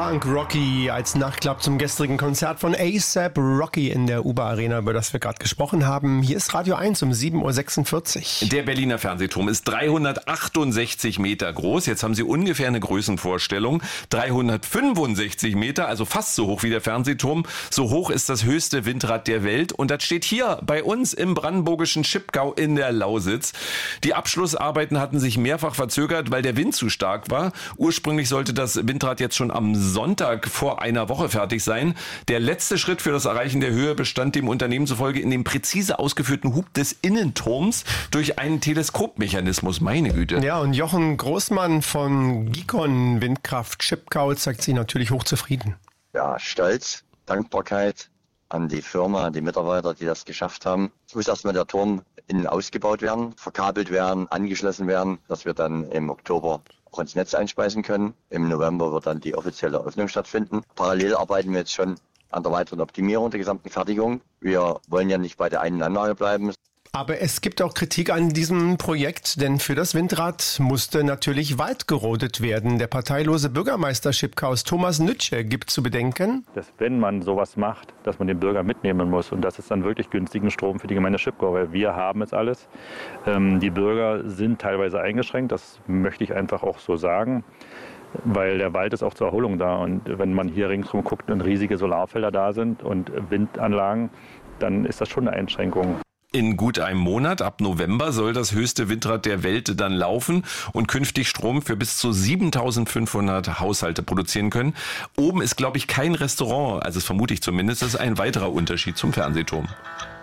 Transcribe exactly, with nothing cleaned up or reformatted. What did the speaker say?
Punk Rocky als Nachklapp zum gestrigen Konzert von A$AP Rocky in der U B A Arena, über das wir gerade gesprochen haben. Hier ist Radio eins um sieben Uhr sechsundvierzig. Der Berliner Fernsehturm ist dreihundertachtundsechzig Meter groß. Jetzt haben Sie ungefähr eine Größenvorstellung. dreihundertfünfundsechzig Meter, also fast so hoch wie der Fernsehturm. So hoch ist das höchste Windrad der Welt. Und das steht hier bei uns im brandenburgischen Schipkau in der Lausitz. Die Abschlussarbeiten hatten sich mehrfach verzögert, weil der Wind zu stark war. Ursprünglich sollte das Windrad jetzt schon am Sonntag vor einer Woche fertig sein. Der letzte Schritt für das Erreichen der Höhe bestand dem Unternehmen zufolge in dem präzise ausgeführten Hub des Innenturms durch einen Teleskopmechanismus. Meine Güte. Ja, und Jochen Großmann von Gikon Windkraft Schipkau zeigt sich natürlich hochzufrieden. Ja, Stolz, Dankbarkeit an die Firma, an die Mitarbeiter, die das geschafft haben. Es muss erstmal der Turm innen ausgebaut werden, verkabelt werden, angeschlossen werden, dass wir dann im Oktober auch ins Netz einspeisen können. Im November wird dann die offizielle Eröffnung stattfinden. Parallel arbeiten wir jetzt schon an der weiteren Optimierung der gesamten Fertigung. Wir wollen ja nicht bei der einen Anlage bleiben. Aber es gibt auch Kritik an diesem Projekt, denn für das Windrad musste natürlich Wald gerodet werden. Der parteilose Bürgermeister Schipkaus Thomas Nütsche gibt zu bedenken, dass wenn man sowas macht, dass man den Bürger mitnehmen muss und das ist dann wirklich günstigen Strom für die Gemeinde Schipkau, weil wir haben jetzt alles. Ähm, die Bürger sind teilweise eingeschränkt, das möchte ich einfach auch so sagen, weil der Wald ist auch zur Erholung da und wenn man hier ringsherum guckt und riesige Solarfelder da sind und Windanlagen, dann ist das schon eine Einschränkung. In gut einem Monat, ab November, soll das höchste Windrad der Welt dann laufen und künftig Strom für bis zu siebentausendfünfhundert Haushalte produzieren können. Oben ist, glaube ich, kein Restaurant, also das vermute ich zumindest. Das ist ein weiterer Unterschied zum Fernsehturm.